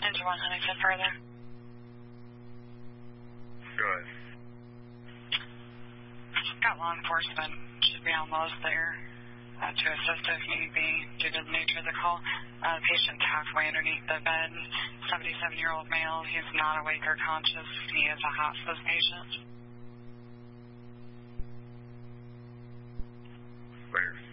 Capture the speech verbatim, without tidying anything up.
Do you want anything further? Good. Got law enforcement. Should be almost there uh, to assist if need be due to the nature of the call. Uh, patient's halfway underneath the bed. seventy-seven-year-old male. He's not awake or conscious. He is a hospice patient. Where?